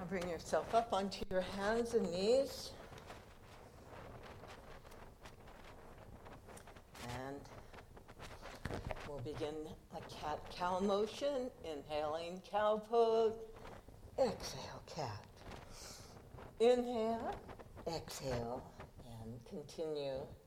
Now bring yourself up onto your hands and knees. And we'll begin a cat-cow motion. Inhaling, cow pose. Exhale, cat. Inhale, exhale, and continue